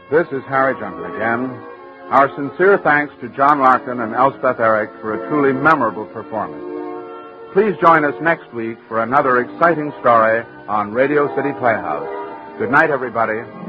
This is Harry Junker again. Our sincere thanks to John Larkin and Elspeth Eric for a truly memorable performance. Please join us next week for another exciting story on Radio City Playhouse. Good night, everybody.